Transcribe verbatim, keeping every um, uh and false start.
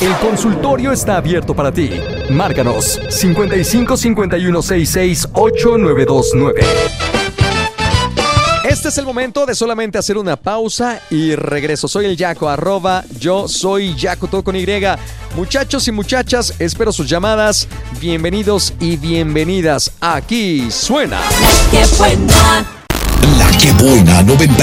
El consultorio está abierto para ti. Márcanos cincuenta y cinco cincuenta y uno sesenta y seis ocho nueve dos nueve. Este es el momento de solamente hacer una pausa y regreso. Soy el Yaco, arroba yo soy Yaco, todo con Y. Muchachos y muchachas, espero sus llamadas. Bienvenidos y bienvenidas. Aquí suena La que buena. La que buena noventa